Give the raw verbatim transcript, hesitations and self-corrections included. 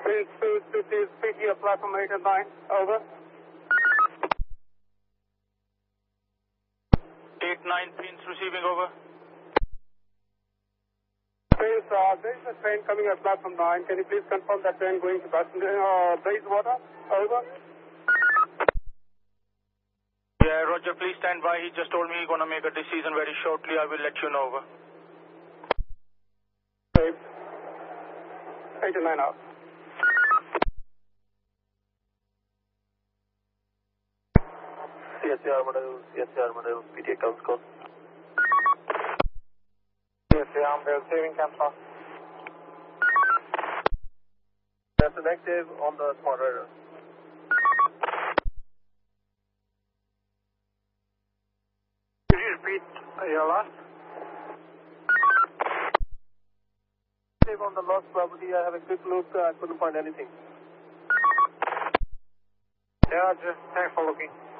Please, please, please, please, speak here, platform eight and nine, over. eight nine, Prince receiving, over. Prince, uh, there is a train coming at platform nine. Can you please confirm that train going to passenger, uh, Bayswater, over? Yeah, Roger, please stand by. He just told me he's going to make a decision very shortly. I will let you know, over. eight, eight and nine out. C S C R model, C S C R model, P T A comes call. Yes, yeah, I'm receiving camera. That's an active on the smart radar. Could you repeat your last? Active on the lost property. I have a quick look. I couldn't find anything. Yeah, just thanks for looking.